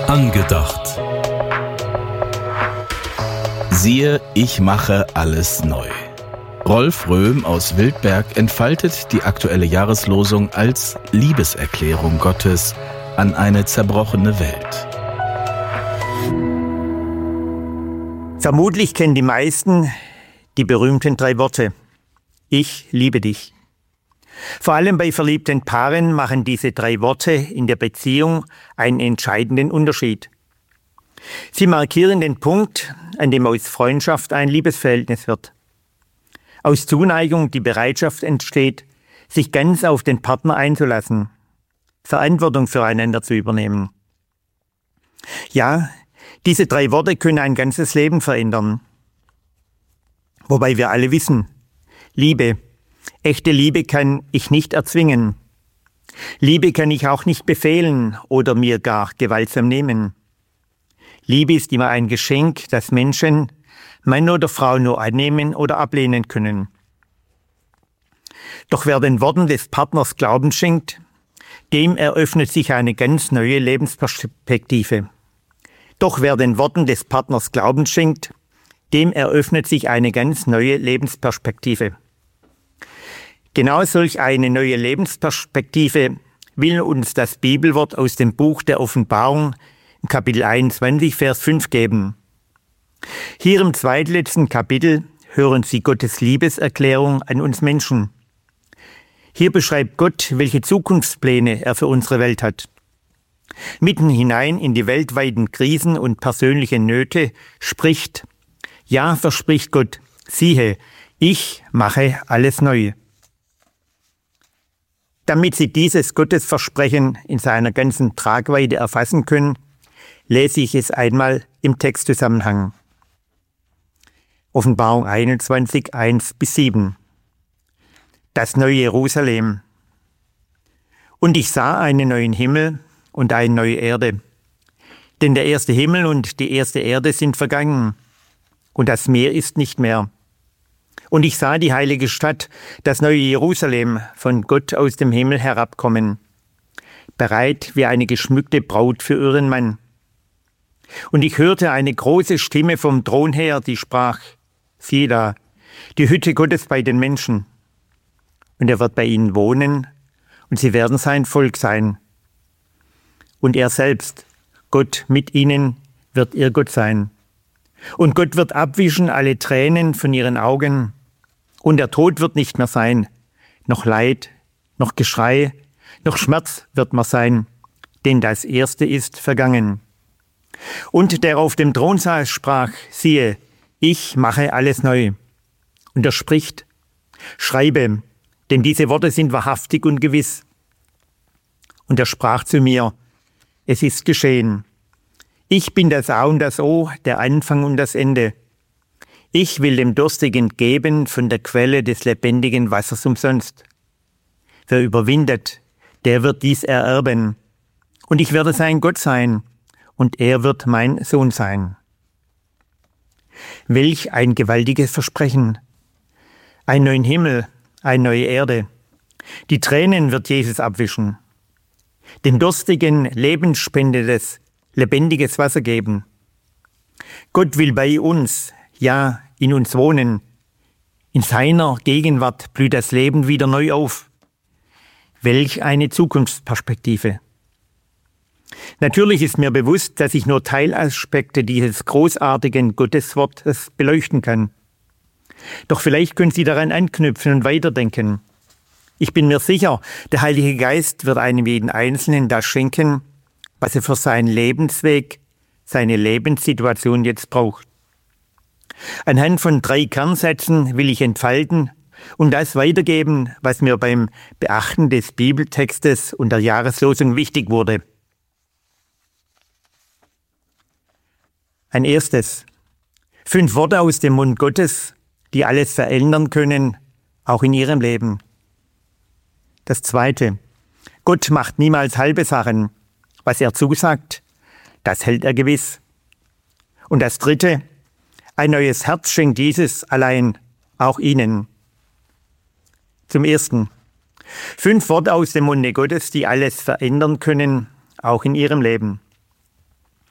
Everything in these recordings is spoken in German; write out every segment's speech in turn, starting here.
Angedacht. Siehe, ich mache alles neu. Rolf Röhm aus Wildberg entfaltet die aktuelle Jahreslosung als Liebeserklärung Gottes an eine zerbrochene Welt. Vermutlich kennen die meisten die berühmten 3 Worte. Ich liebe dich. Vor allem bei verliebten Paaren machen diese 3 Worte in der Beziehung einen entscheidenden Unterschied. Sie markieren den Punkt, an dem aus Freundschaft ein Liebesverhältnis wird. Aus Zuneigung die Bereitschaft entsteht, sich ganz auf den Partner einzulassen, Verantwortung füreinander zu übernehmen. Ja, diese 3 Worte können ein ganzes Leben verändern. Wobei wir alle wissen, Liebe, echte Liebe kann ich nicht erzwingen. Liebe kann ich auch nicht befehlen oder mir gar gewaltsam nehmen. Liebe ist immer ein Geschenk, das Menschen, Mann oder Frau, nur annehmen oder ablehnen können. Doch wer den Worten des Partners Glauben schenkt, dem eröffnet sich eine ganz neue Lebensperspektive. Doch wer den Worten des Partners Glauben schenkt, dem eröffnet sich eine ganz neue Lebensperspektive. Genau solch eine neue Lebensperspektive will uns das Bibelwort aus dem Buch der Offenbarung, Kapitel 21, Vers 5 geben. Hier im zweitletzten Kapitel hören Sie Gottes Liebeserklärung an uns Menschen. Hier beschreibt Gott, welche Zukunftspläne er für unsere Welt hat. Mitten hinein in die weltweiten Krisen und persönlichen Nöte verspricht Gott, siehe, ich mache alles neu. Damit Sie dieses Gottesversprechen in seiner ganzen Tragweite erfassen können, lese ich es einmal im Textzusammenhang. Offenbarung 21, 1-7. Das neue Jerusalem. Und ich sah einen neuen Himmel und eine neue Erde. Denn der erste Himmel und die erste Erde sind vergangen, und das Meer ist nicht mehr. Und ich sah die heilige Stadt, das neue Jerusalem, von Gott aus dem Himmel herabkommen, bereit wie eine geschmückte Braut für ihren Mann. Und ich hörte eine große Stimme vom Thron her, die sprach, siehe da, die Hütte Gottes bei den Menschen. Und er wird bei ihnen wohnen, und sie werden sein Volk sein. Und er selbst, Gott mit ihnen, wird ihr Gott sein. Und Gott wird abwischen alle Tränen von ihren Augen. Und der Tod wird nicht mehr sein, noch Leid, noch Geschrei, noch Schmerz wird mehr sein, denn das Erste ist vergangen. Und der auf dem Thron saß, sprach, siehe, ich mache alles neu. Und er spricht, schreibe, denn diese Worte sind wahrhaftig und gewiss. Und er sprach zu mir, es ist geschehen. Ich bin das A und das O, der Anfang und das Ende. Ich will dem Durstigen geben von der Quelle des lebendigen Wassers umsonst. Wer überwindet, der wird dies ererben. Und ich werde sein Gott sein, und er wird mein Sohn sein. Welch ein gewaltiges Versprechen. Einen neuen Himmel, eine neue Erde. Die Tränen wird Jesus abwischen. Dem Durstigen lebensspendendes, lebendiges Wasser geben. Gott will bei uns, ja, in uns wohnen. In seiner Gegenwart blüht das Leben wieder neu auf. Welch eine Zukunftsperspektive. Natürlich ist mir bewusst, dass ich nur Teilaspekte dieses großartigen Gotteswortes beleuchten kann. Doch vielleicht können Sie daran anknüpfen und weiterdenken. Ich bin mir sicher, der Heilige Geist wird einem jeden Einzelnen das schenken, was er für seinen Lebensweg, seine Lebenssituation jetzt braucht. Anhand von 3 Kernsätzen will ich entfalten und das weitergeben, was mir beim Beachten des Bibeltextes und der Jahreslosung wichtig wurde. Ein erstes, 5 Worte aus dem Mund Gottes, die alles verändern können, auch in Ihrem Leben. Das zweite, Gott macht niemals halbe Sachen. Was er zusagt, das hält er gewiss. Und das dritte, ein neues Herz schenkt Jesus allein, auch Ihnen. Zum Ersten, 5 Worte aus dem Munde Gottes, die alles verändern können, auch in Ihrem Leben.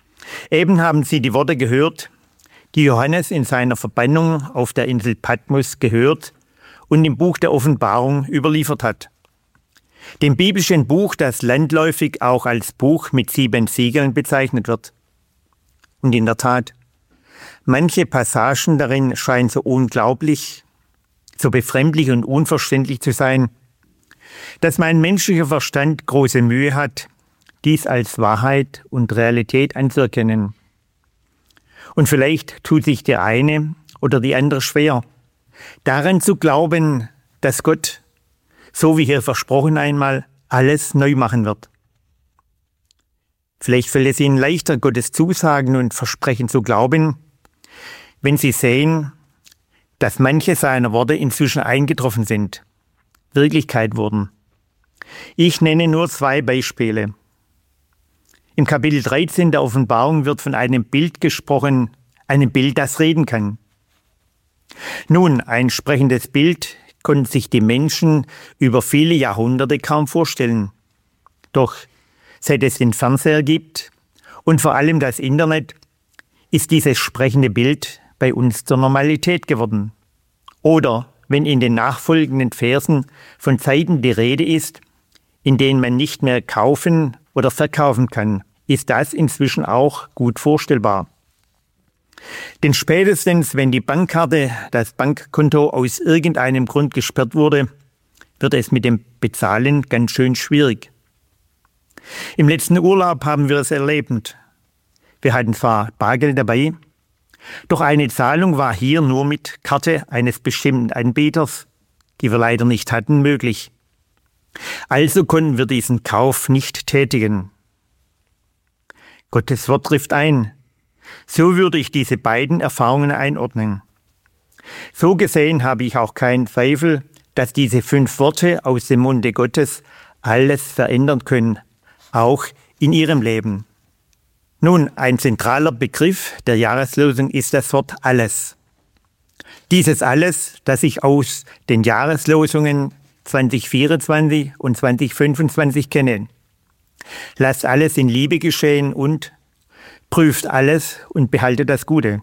Eben haben Sie die Worte gehört, die Johannes in seiner Verbannung auf der Insel Patmos gehört und im Buch der Offenbarung überliefert hat. Dem biblischen Buch, das landläufig auch als Buch mit 7 Siegeln bezeichnet wird. Und in der Tat, manche Passagen darin scheinen so unglaublich, so befremdlich und unverständlich zu sein, dass mein menschlicher Verstand große Mühe hat, dies als Wahrheit und Realität anzuerkennen. Und vielleicht tut sich der eine oder die andere schwer, daran zu glauben, dass Gott, so wie hier versprochen einmal, alles neu machen wird. Vielleicht fällt es Ihnen leichter, Gottes Zusagen und Versprechen zu glauben, wenn Sie sehen, dass manche seiner Worte inzwischen eingetroffen sind, Wirklichkeit wurden. Ich nenne nur 2 Beispiele. Im Kapitel 13 der Offenbarung wird von einem Bild gesprochen, einem Bild, das reden kann. Nun, ein sprechendes Bild konnten sich die Menschen über viele Jahrhunderte kaum vorstellen. Doch seit es den Fernseher gibt und vor allem das Internet, ist dieses sprechende Bild bei uns zur Normalität geworden. Oder wenn in den nachfolgenden Versen von Zeiten die Rede ist, in denen man nicht mehr kaufen oder verkaufen kann, ist das inzwischen auch gut vorstellbar. Denn spätestens, wenn die Bankkarte, das Bankkonto aus irgendeinem Grund gesperrt wurde, wird es mit dem Bezahlen ganz schön schwierig. Im letzten Urlaub haben wir es erlebt. Wir hatten zwar Bargeld dabei, doch eine Zahlung war hier nur mit Karte eines bestimmten Anbieters, die wir leider nicht hatten, möglich. Also konnten wir diesen Kauf nicht tätigen. Gottes Wort trifft ein. So würde ich diese beiden Erfahrungen einordnen. So gesehen habe ich auch keinen Zweifel, dass diese 5 Worte aus dem Munde Gottes alles verändern können, auch in Ihrem Leben. Nun, ein zentraler Begriff der Jahreslosung ist das Wort alles. Dieses alles, das ich aus den Jahreslosungen 2024 und 2025 kenne. Lasst alles in Liebe geschehen und prüft alles und behaltet das Gute.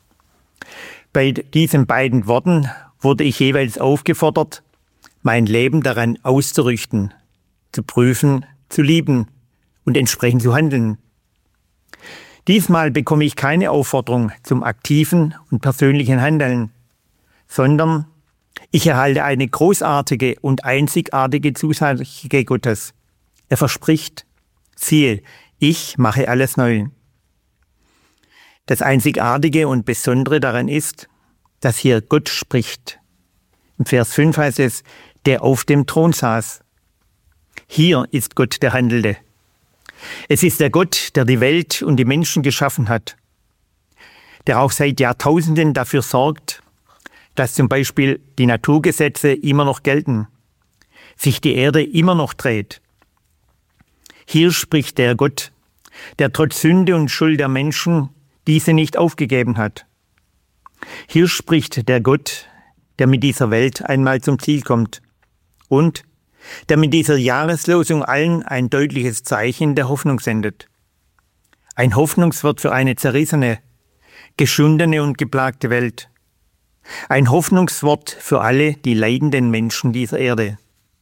Bei diesen beiden Worten wurde ich jeweils aufgefordert, mein Leben daran auszurichten, zu prüfen, zu lieben und entsprechend zu handeln. Diesmal bekomme ich keine Aufforderung zum aktiven und persönlichen Handeln, sondern ich erhalte eine großartige und einzigartige Zusage Gottes. Er verspricht, siehe, ich mache alles neu. Das Einzigartige und Besondere daran ist, dass hier Gott spricht. Im Vers 5 heißt es, der auf dem Thron saß. Hier ist Gott der Handelnde. Es ist der Gott, der die Welt und die Menschen geschaffen hat, der auch seit Jahrtausenden dafür sorgt, dass zum Beispiel die Naturgesetze immer noch gelten, sich die Erde immer noch dreht. Hier spricht der Gott, der trotz Sünde und Schuld der Menschen diese nicht aufgegeben hat. Hier spricht der Gott, der mit dieser Welt einmal zum Ziel kommt und der mit dieser Jahreslosung allen ein deutliches Zeichen der Hoffnung sendet. Ein Hoffnungswort für eine zerrissene, geschundene und geplagte Welt. Ein Hoffnungswort für alle die leidenden Menschen dieser Erde.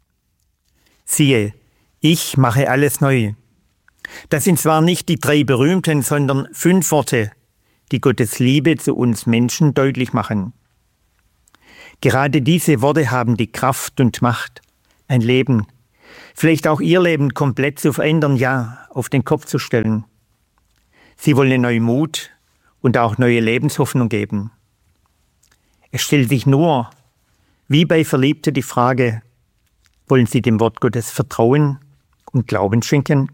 Siehe, ich mache alles neu. Das sind zwar nicht die 3 berühmten, sondern 5 Worte, die Gottes Liebe zu uns Menschen deutlich machen. Gerade diese Worte haben die Kraft und Macht, ein Leben, vielleicht auch Ihr Leben komplett zu verändern, ja, auf den Kopf zu stellen. Sie wollen neuen Mut und auch neue Lebenshoffnung geben. Es stellt sich nur, wie bei Verliebten, die Frage, wollen Sie dem Wort Gottes Vertrauen und Glauben schenken?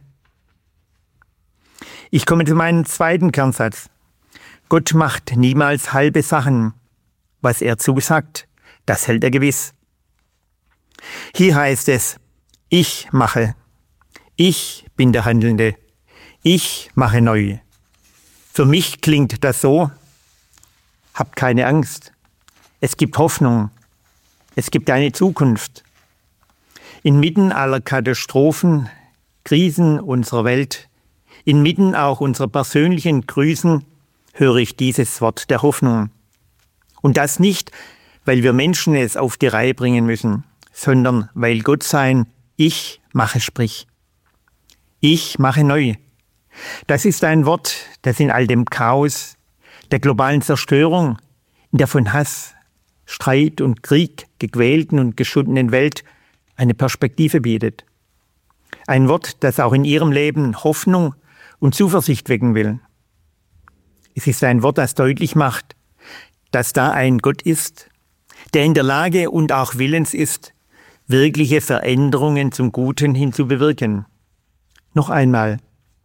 Ich komme zu meinem zweiten Kernsatz. Gott macht niemals halbe Sachen. Was er zusagt, das hält er gewiss. Hier heißt es, ich mache. Ich bin der Handelnde. Ich mache neu. Für mich klingt das so, habt keine Angst. Es gibt Hoffnung. Es gibt eine Zukunft. Inmitten aller Katastrophen, Krisen unserer Welt Inmitten auch unserer persönlichen Grüßen höre ich dieses Wort der Hoffnung. Und das nicht, weil wir Menschen es auf die Reihe bringen müssen, sondern weil Gott sein Ich mache spricht. Ich mache neu. Das ist ein Wort, das in all dem Chaos, der globalen Zerstörung, in der von Hass, Streit und Krieg gequälten und geschundenen Welt eine Perspektive bietet. Ein Wort, das auch in ihrem Leben Hoffnung und Zuversicht wecken will. Es ist ein Wort, das deutlich macht, dass da ein Gott ist, der in der Lage und auch willens ist, wirkliche Veränderungen zum Guten hin zu bewirken. Noch einmal.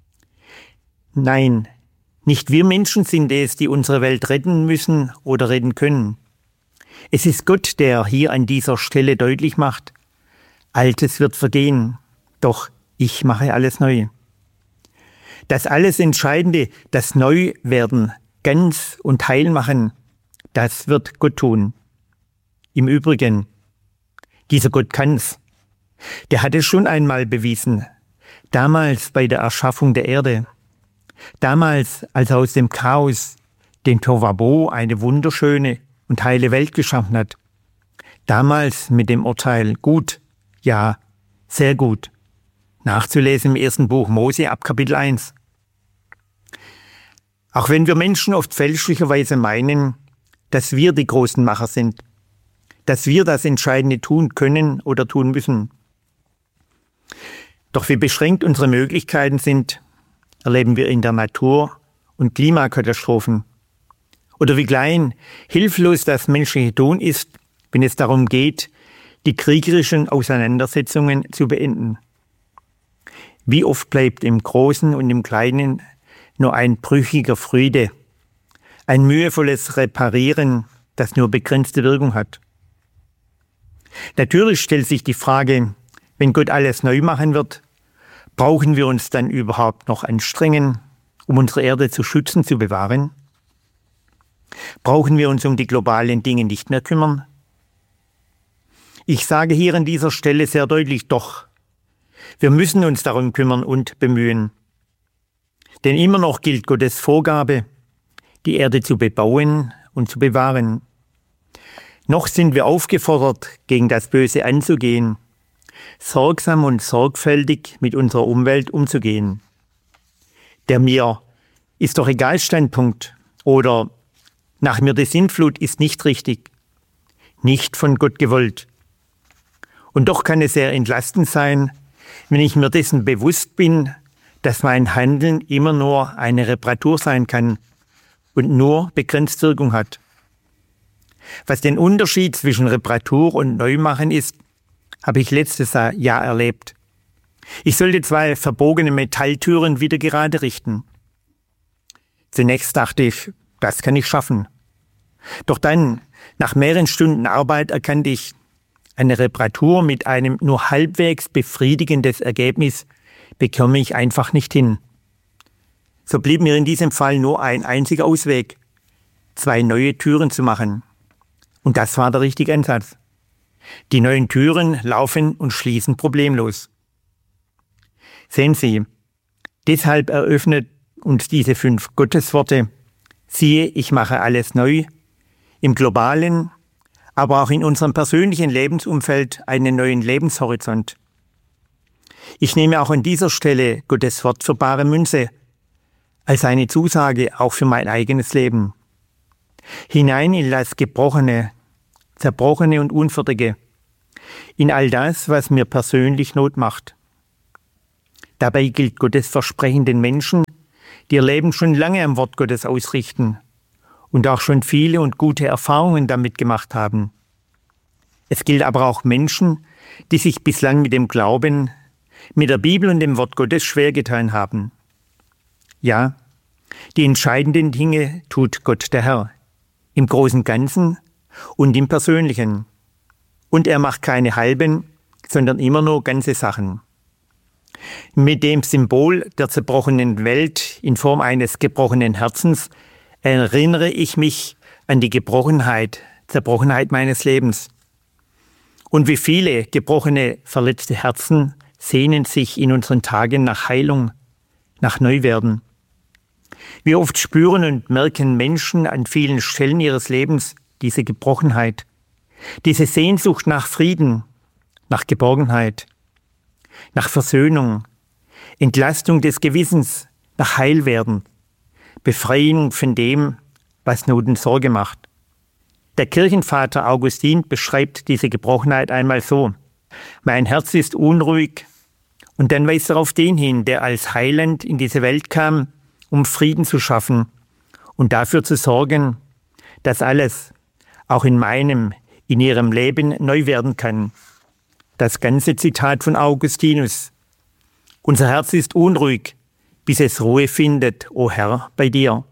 Nein, nicht wir Menschen sind es, die unsere Welt retten müssen oder retten können. Es ist Gott, der hier an dieser Stelle deutlich macht, Altes wird vergehen, doch ich mache alles neu. Das alles Entscheidende, das Neuwerden, ganz und heil machen, das wird Gott tun. Im Übrigen, dieser Gott kann's. Der hat es schon einmal bewiesen. Damals bei der Erschaffung der Erde. Damals, als er aus dem Chaos, dem Tohuwabohu, eine wunderschöne und heile Welt geschaffen hat. Damals mit dem Urteil gut, ja, sehr gut. Nachzulesen im 1. Buch Mose ab Kapitel 1. Auch wenn wir Menschen oft fälschlicherweise meinen, dass wir die großen Macher sind, dass wir das Entscheidende tun können oder tun müssen. Doch wie beschränkt unsere Möglichkeiten sind, erleben wir in der Natur- und Klimakatastrophen. Oder wie klein, hilflos das menschliche Tun ist, wenn es darum geht, die kriegerischen Auseinandersetzungen zu beenden. Wie oft bleibt im Großen und im Kleinen nur ein brüchiger Friede, ein mühevolles Reparieren, das nur begrenzte Wirkung hat. Natürlich stellt sich die Frage, wenn Gott alles neu machen wird, brauchen wir uns dann überhaupt noch anstrengen, um unsere Erde zu schützen, zu bewahren? Brauchen wir uns um die globalen Dinge nicht mehr kümmern? Ich sage hier an dieser Stelle sehr deutlich doch, wir müssen uns darum kümmern und bemühen. Denn immer noch gilt Gottes Vorgabe, die Erde zu bebauen und zu bewahren. Noch sind wir aufgefordert, gegen das Böse anzugehen, sorgsam und sorgfältig mit unserer Umwelt umzugehen. Der mir ist doch egal Standpunkt oder nach mir die Sintflut ist nicht richtig, nicht von Gott gewollt. Und doch kann es sehr entlastend sein, wenn ich mir dessen bewusst bin, dass mein Handeln immer nur eine Reparatur sein kann und nur begrenzt Wirkung hat. Was den Unterschied zwischen Reparatur und Neumachen ist, habe ich letztes Jahr erlebt. Ich sollte 2 verbogene Metalltüren wieder gerade richten. Zunächst dachte ich, das kann ich schaffen. Doch dann, nach mehreren Stunden Arbeit, erkannte ich, eine Reparatur mit einem nur halbwegs befriedigendes Ergebnis bekomme ich einfach nicht hin. So blieb mir in diesem Fall nur ein einziger Ausweg, 2 neue Türen zu machen. Und das war der richtige Ansatz. Die neuen Türen laufen und schließen problemlos. Sehen Sie, deshalb eröffnet uns diese 5 Gottesworte, siehe, ich mache alles neu, im globalen, aber auch in unserem persönlichen Lebensumfeld einen neuen Lebenshorizont. Ich nehme auch an dieser Stelle Gottes Wort für bare Münze, als eine Zusage auch für mein eigenes Leben. Hinein in das Gebrochene, Zerbrochene und Unfertige, in all das, was mir persönlich Not macht. Dabei gilt Gottes Versprechen den Menschen, die ihr Leben schon lange am Wort Gottes ausrichten und auch schon viele und gute Erfahrungen damit gemacht haben. Es gilt aber auch Menschen, die sich bislang mit dem Glauben, mit der Bibel und dem Wort Gottes schwer getan haben. Ja, die entscheidenden Dinge tut Gott der Herr, im großen Ganzen und im Persönlichen. Und er macht keine halben, sondern immer nur ganze Sachen. Mit dem Symbol der zerbrochenen Welt in Form eines gebrochenen Herzens erinnere ich mich an die Zerbrochenheit meines Lebens. Und wie viele gebrochene, verletzte Herzen sehnen sich in unseren Tagen nach Heilung, nach Neuwerden. Wie oft spüren und merken Menschen an vielen Stellen ihres Lebens diese Gebrochenheit, diese Sehnsucht nach Frieden, nach Geborgenheit, nach Versöhnung, Entlastung des Gewissens, nach Heilwerden, Befreiung von dem, was Not und Sorge macht. Der Kirchenvater Augustin beschreibt diese Gebrochenheit einmal so: Mein Herz ist unruhig, und dann weist er auf den hin, der als Heiland in diese Welt kam, um Frieden zu schaffen und dafür zu sorgen, dass alles, auch in ihrem Leben neu werden kann. Das ganze Zitat von Augustinus. Unser Herz ist unruhig, bis es Ruhe findet, o Herr, bei dir.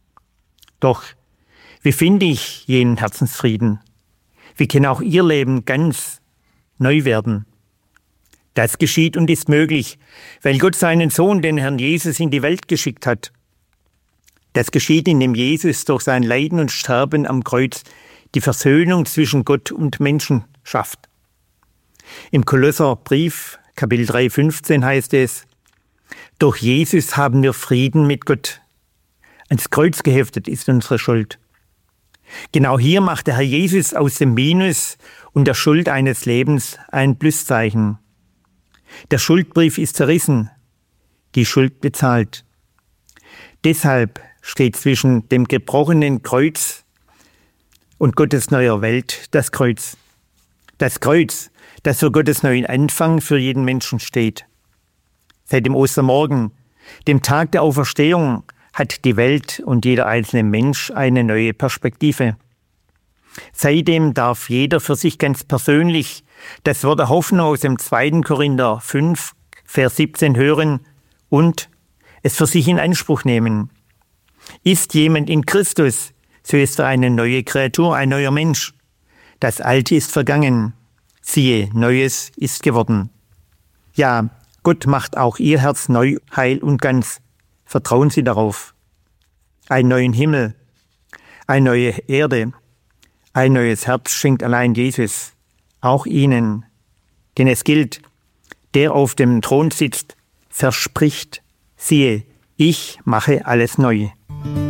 Doch, wie finde ich jenen Herzensfrieden? Wie kann auch Ihr Leben ganz neu werden? Das geschieht und ist möglich, weil Gott seinen Sohn, den Herrn Jesus, in die Welt geschickt hat. Das geschieht, indem Jesus durch sein Leiden und Sterben am Kreuz die Versöhnung zwischen Gott und Menschen schafft. Im Kolosserbrief, Kapitel 3, 15 heißt es: Durch Jesus haben wir Frieden mit Gott. Ans Kreuz geheftet ist unsere Schuld. Genau hier macht der Herr Jesus aus dem Minus und der Schuld eines Lebens ein Pluszeichen. Der Schuldbrief ist zerrissen, die Schuld bezahlt. Deshalb steht zwischen dem gebrochenen Kreuz und Gottes neuer Welt das Kreuz. Das Kreuz, das für Gottes neuen Anfang für jeden Menschen steht. Seit dem Ostermorgen, dem Tag der Auferstehung, hat die Welt und jeder einzelne Mensch eine neue Perspektive. Seitdem darf jeder für sich ganz persönlich das Wort der Hoffnung aus dem 2. Korinther 5, Vers 17 hören und es für sich in Anspruch nehmen. Ist jemand in Christus, so ist er eine neue Kreatur, ein neuer Mensch. Das Alte ist vergangen. Siehe, Neues ist geworden. Ja, Gott macht auch Ihr Herz neu, heil und ganz. Vertrauen Sie darauf. Einen neuen Himmel, eine neue Erde, ein neues Herz schenkt allein Jesus, auch Ihnen. Denn es gilt, der auf dem Thron sitzt, verspricht, siehe, ich mache alles neu.